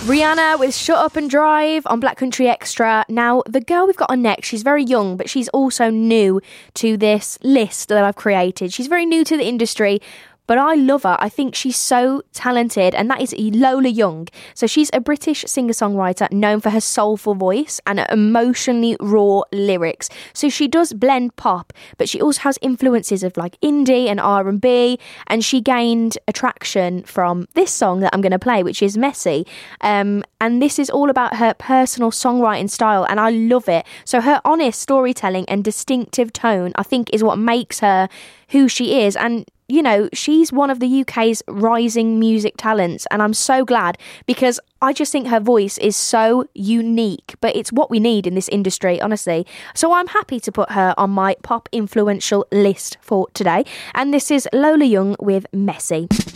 Rihanna with Shut Up and Drive on Black Country Extra. Now, the girl we've got on next, she's very young, but she's also new to this list that I've created. She's very new to the industry, but I love her. I think she's so talented, and that is Lola Young. So she's a British singer-songwriter known for her soulful voice and emotionally raw lyrics. So she does blend pop, but she also has influences of like indie and R&B, and she gained attraction from this song that I'm going to play, which is Messy. And this is all about her personal songwriting style, and I love it. So her honest storytelling and distinctive tone, I think, is what makes her who she is. And you know, she's one of the UK's rising music talents, and I'm so glad because I just think her voice is so unique, but it's what we need in this industry, honestly. So I'm happy to put her on my pop influential list for today, and this is Lola Young with Messy.